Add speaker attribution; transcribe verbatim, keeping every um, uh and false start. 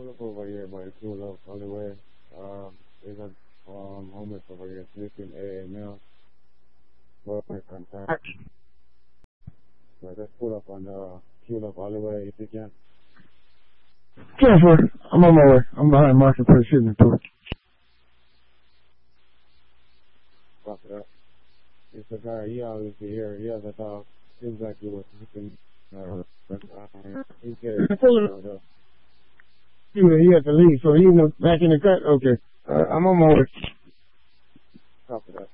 Speaker 1: pull up over here by the Tulip alleyway. Um, there's a um, homeless over here sleeping A M L. Well, my contact. So just pull up on the Tulip alleyway if you can.
Speaker 2: Yeah, sure. I'm on my way. I'm behind Marketplace Shipping Store.
Speaker 1: Copy that. It's a guy, he obviously here. He has a dog. Seems like he was sleeping. Uh, but, uh, he's getting.
Speaker 2: He had to leave, so he's back in the cut. Okay. Uh, I'm on my way.
Speaker 1: Copy that.